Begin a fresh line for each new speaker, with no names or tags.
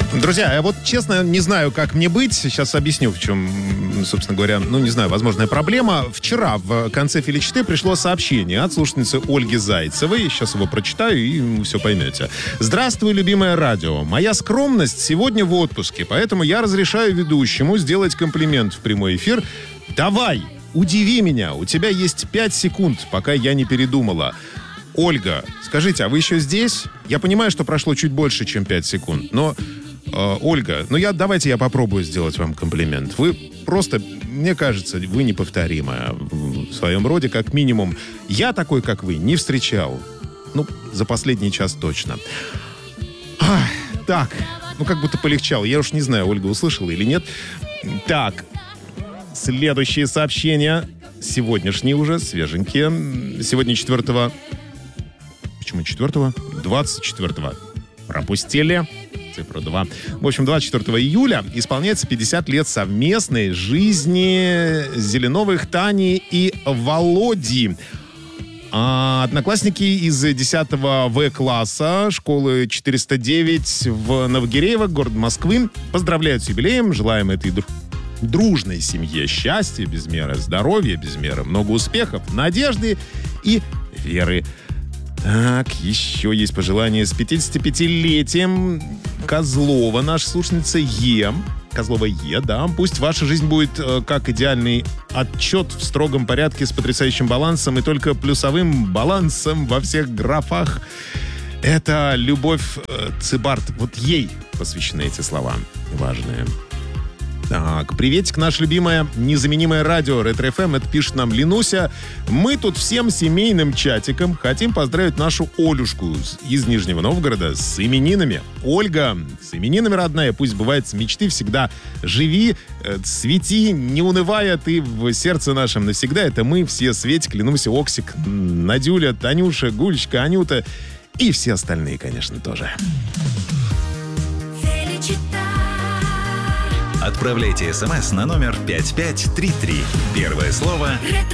Друзья, я вот честно не знаю, как мне быть. Сейчас объясню, в чем, собственно говоря, не знаю, возможная проблема. Вчера в конце Филичты пришло сообщение от слушательницы Ольги Зайцевой. Сейчас его прочитаю, и вы все поймете. «Здравствуй, любимое радио. Моя скромность сегодня в отпуске, поэтому я разрешаю ведущему сделать комплимент в прямой эфир. Давай, удиви меня. У тебя есть 5 секунд, пока я не передумала». Ольга, скажите, а вы еще здесь? Я понимаю, что прошло чуть больше, чем 5 секунд, но... Ольга, давайте я попробую сделать вам комплимент. Вы просто, мне кажется, вы неповторимая в своем роде, как минимум. Я такой, как вы, не встречал. За последний час точно. Так, как будто полегчало. Я уж не знаю, Ольга услышала или нет. Так, следующие сообщения. Сегодняшние уже, свеженькие. Сегодня 4-го... Почему 4-го? 24-го. Пропустили. Цифра 2. В общем, 24 июля исполняется 50 лет совместной жизни Зеленовых Тани и Володи. Одноклассники из 10 В-класса школы 409 в Новогиреево, город Москвы, поздравляют с юбилеем, желаем этой дружной семье счастья, без меры здоровья, без меры много успехов, надежды и веры. Так, еще есть пожелание с 55-летием Козлова, наша слушательница Е. Козлова Е, да. Пусть ваша жизнь будет как идеальный отчет в строгом порядке с потрясающим балансом и только плюсовым балансом во всех графах. Это Любовь Цибарт. Вот ей посвящены эти слова важные. Так, приветик, наше любимое незаменимое радио Ретро-ФМ. Это пишет нам Ленуся. Мы тут всем семейным чатиком хотим поздравить нашу Олюшку из Нижнего Новгорода с именинами. Ольга, с именинами, родная, пусть сбывается мечты всегда. Живи, свети, не унывая, ты в сердце нашем навсегда. Это мы все, Светик, Ленуся, Оксик, Надюля, Танюша, Гулечка, Анюта и все остальные, конечно, тоже.
Отправляйте СМС на номер 5533. Первое слово